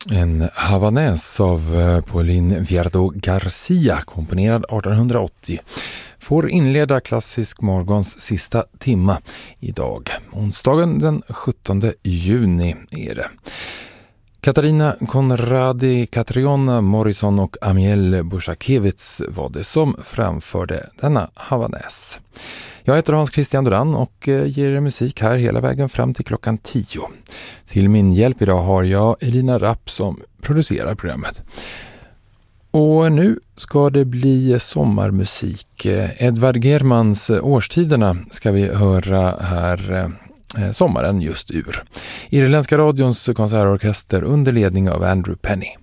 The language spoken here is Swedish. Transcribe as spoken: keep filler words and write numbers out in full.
En Havanäs av Pauline Viardot Garcia, komponerad artonhundraåttio, får inleda klassisk morgons sista timma idag. Onsdagen den sjuttonde juni är det. Katarina Konradi, Katriona Morrison och Amiel Bushakevitz var det som framförde denna Havanäs. Jag heter Hans Christian Duran och ger musik här hela vägen fram till klockan tio. Till min hjälp idag har jag Elina Rapp som producerar programmet. Och nu ska det bli sommarmusik. Edvard Germans Årstiderna ska vi höra här sommaren just ur. Irländska radions konsertorkester under ledning av Andrew Penny.